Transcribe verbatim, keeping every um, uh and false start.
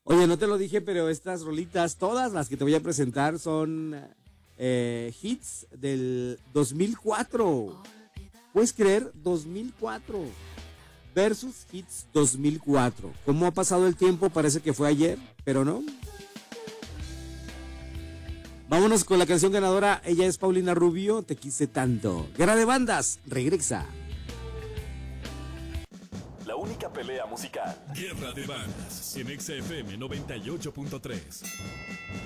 Oye, no te lo dije, pero estas rolitas, todas las que te voy a presentar son eh, hits del dos mil cuatro. ¿Puedes creer? dos mil cuatro versus hits dos mil cuatro. ¿Cómo ha pasado el tiempo? Parece que fue ayer, pero no. Vámonos con la canción ganadora. Ella es Paulina Rubio, Te quise tanto. Guerra de bandas, regresa. La única pelea musical. Guerra de bandas en Exa F M noventa y ocho punto tres.